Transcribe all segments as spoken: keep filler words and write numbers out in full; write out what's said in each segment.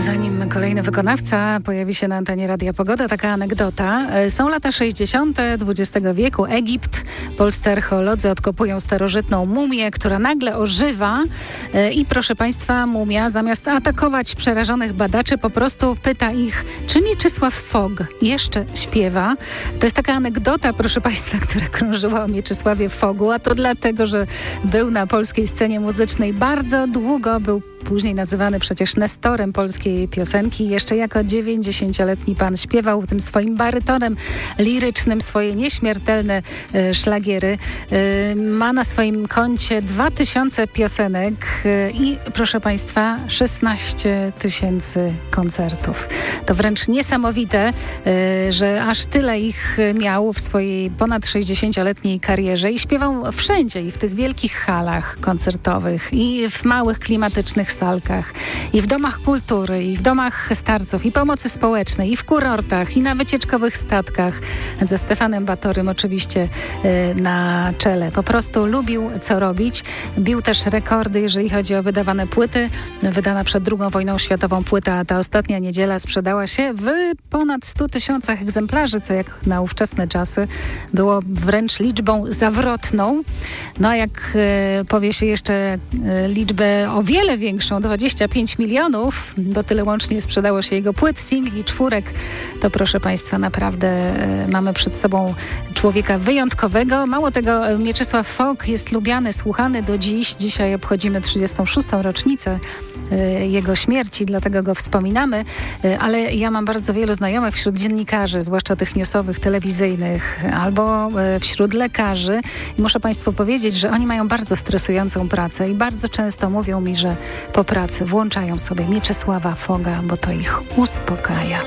Zanim kolejny wykonawca pojawi się na antenie Radia Pogoda, taka anegdota. Są lata sześćdziesiąte dwudziestego wieku. Egipt. Polscy archeolodzy odkopują starożytną mumię, która nagle ożywa i proszę Państwa, mumia zamiast atakować przerażonych badaczy po prostu pyta ich, czy Mieczysław Fogg jeszcze śpiewa. To jest taka anegdota, proszę Państwa, która krążyła o Mieczysławie Foggu, a to dlatego, że był na polskiej scenie muzycznej bardzo długo, był później nazywany przecież nestorem polskiej piosenki. Jeszcze jako dziewięćdziesięcioletni pan śpiewał tym swoim barytonem lirycznym swoje nieśmiertelne e, szlagiery. E, ma na swoim koncie dwa tysiące piosenek e, i proszę Państwa szesnaście tysięcy koncertów. To wręcz niesamowite, e, że aż tyle ich miał w swojej ponad sześćdziesięcioletniej karierze i śpiewał wszędzie i w tych wielkich halach koncertowych i w małych klimatycznych salkach, i w domach kultury, i w domach starców, i pomocy społecznej, i w kurortach, i na wycieczkowych statkach. Ze Stefanem Batorym oczywiście y, na czele. Po prostu lubił co robić. Bił też rekordy, jeżeli chodzi o wydawane płyty. Wydana przed drugą wojną światową płyta Ta ostatnia niedziela sprzedała się w ponad stu tysiącach egzemplarzy, co jak na ówczesne czasy było wręcz liczbą zawrotną. No a jak y, powie się jeszcze y, liczbę o wiele większą, dwadzieścia pięć milionów, bo tyle łącznie sprzedało się jego płyt, singli, czwórek, to proszę Państwa, naprawdę e, mamy przed sobą człowieka wyjątkowego. Mało tego, Mieczysław Fogg jest lubiany, słuchany do dziś. Dzisiaj obchodzimy trzydziestą szóstą rocznicę e, jego śmierci, dlatego go wspominamy, e, ale ja mam bardzo wielu znajomych wśród dziennikarzy, zwłaszcza tych newsowych, telewizyjnych, albo e, wśród lekarzy. I muszę Państwu powiedzieć, że oni mają bardzo stresującą pracę i bardzo często mówią mi, że po pracy włączają sobie Mieczysława Fogga, bo to ich uspokaja.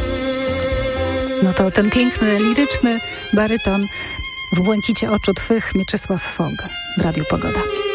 No to ten piękny, liryczny baryton w błękicie oczu twych, Mieczysław Fogg w Radiu Pogoda.